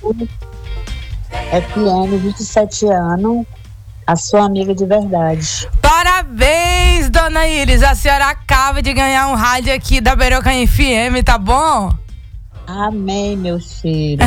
FM, 27 anos, a sua amiga de verdade. Parabéns, dona Iris, a senhora acaba de ganhar um rádio aqui da Beiroca FM, tá bom? Amém, meu filho.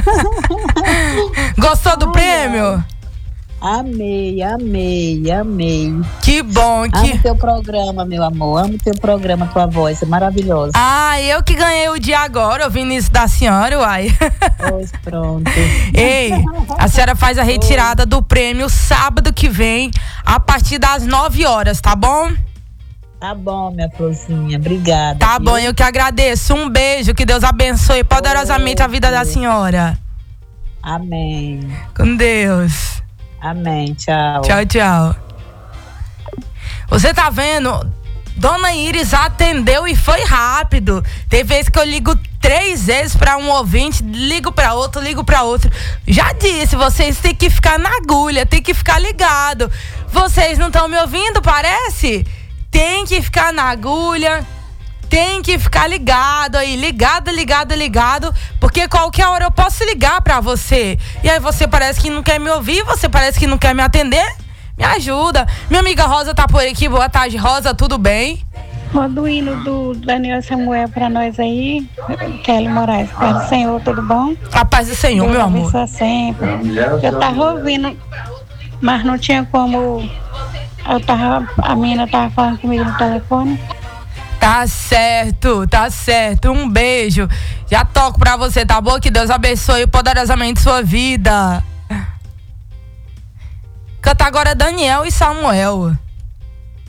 Gostou do prêmio? Amei. Que bom. Amo teu programa, meu amor. Amo teu programa, tua voz é maravilhosa. Ah, eu que ganhei o dia agora, ouvindo isso da senhora, uai. Pois pronto. Ei, a senhora faz a retirada do prêmio sábado que vem, a partir das 9 horas, tá bom? Tá bom, minha florzinha. Obrigada. Tá bom, eu que agradeço. Um beijo, que Deus abençoe poderosamente a vida da senhora. Amém. Com Deus. Amém, tchau. Tchau. Você tá vendo? Dona Iris atendeu e foi rápido. Tem vezes que eu ligo 3 vezes pra um ouvinte, ligo pra outro. Já disse, vocês têm que ficar na agulha, tem que ficar ligado. Vocês não estão me ouvindo, parece? Tem que ficar na agulha. Tem que ficar ligado aí, ligado, porque qualquer hora eu posso ligar pra você. E aí você parece que não quer me ouvir, você parece que não quer me atender. Me ajuda. Minha amiga Rosa tá por aqui. Boa tarde, Rosa, tudo bem? Manda o hino do Daniel Samuel pra nós aí. Kelly Moraes, paz do Senhor, tudo bom? A paz do Senhor, meu amor. Sempre. Eu tava ouvindo, mas não tinha como. A menina tava falando comigo no telefone. Tá certo. Um beijo. Já toco pra você, tá bom? Que Deus abençoe poderosamente sua vida. Canta agora Daniel e Samuel.